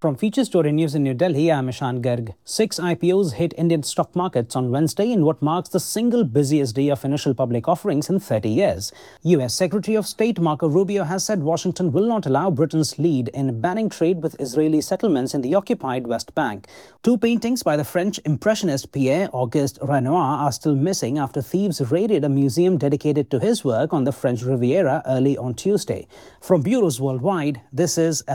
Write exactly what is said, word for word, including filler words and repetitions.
From Feature Story News in New Delhi, I'm Ishan Garg. Six I P Os hit Indian stock markets on Wednesday in what marks the single busiest day of initial public offerings in thirty years. U S Secretary of State Marco Rubio has said Washington will not allow Britain's lead in banning trade with Israeli settlements in the occupied West Bank. Two paintings by the French impressionist Pierre-Auguste Renoir are still missing after thieves raided a museum dedicated to his work on the French Riviera early on Tuesday. From bureaus worldwide, this is